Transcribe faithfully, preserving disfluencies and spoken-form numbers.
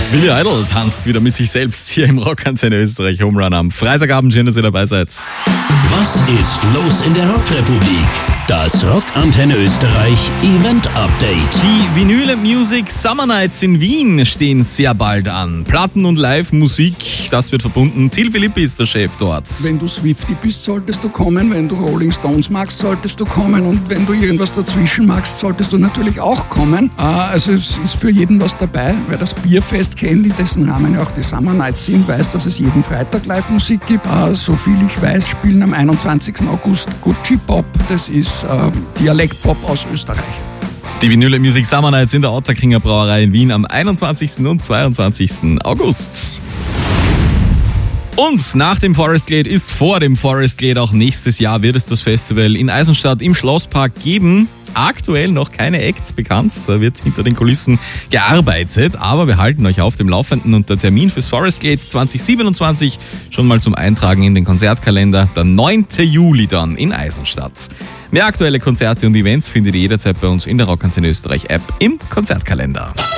Billy Idol tanzt wieder mit sich selbst hier im Rockantenne Österreich Home Run am Freitagabend. Schön, dass ihr dabei seid. Was ist los in der Rockrepublik? Das Rockantenne Österreich Event Update. Die Vinyle Music Summer Nights in Wien stehen sehr bald an. Platten- und Live-Musik, das wird verbunden. Till Philippi ist der Chef dort. Wenn du Swiftie bist, solltest du kommen. Wenn du Rolling Stones magst, solltest du kommen. Und wenn du irgendwas dazwischen magst, solltest du natürlich auch kommen. Also es ist für jeden was dabei. Wer das Bierfest kennt, in dessen Rahmen ja auch die Summer Nights sind, weiß, dass es jeden Freitag Live-Musik gibt. So viel ich weiß, spielen am einundzwanzigsten August Gucci Pop. Das ist äh, Dialektpop aus Österreich. Die Vinyle Music Summer Nights in der Ottakringer Brauerei in Wien am einundzwanzigsten und zweiundzwanzigsten August. Und nach dem Forest Glade ist vor dem Forest Glade auch nächstes Jahr wird es das Festival in Eisenstadt im Schlosspark geben. Aktuell noch keine Acts bekannt, da wird hinter den Kulissen gearbeitet, aber wir halten euch auf dem Laufenden und der Termin fürs Forest Glade zwanzig siebenundzwanzig schon mal zum Eintragen in den Konzertkalender, der neunten Juli dann in Eisenstadt. Mehr aktuelle Konzerte und Events findet ihr jederzeit bei uns in der Rockantenne Österreich App im Konzertkalender.